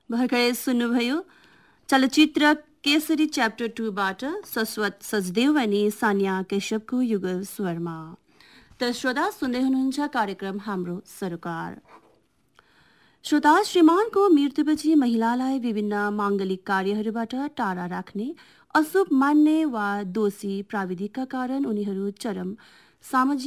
भर्खरै सुन्नुभयो चलचित्र केसरी च्याप्टर 2 बाट शाश्वत सचदेव अनि सानिया केशवको युगल स्वरमा। त श्रोता सुन्दै हुनुहुन्छ कार्यक्रम हाम्रो सरोकार। श्रोता, श्रीमानको मृत्युपछि महिलालाई विभिन्न माङ्गलिक कार्यहरूबाट टाढा राख्ने, अशुभ मान्ने वा दोषी प्राविधिकका कारण उनीहरू चरम सामाजिक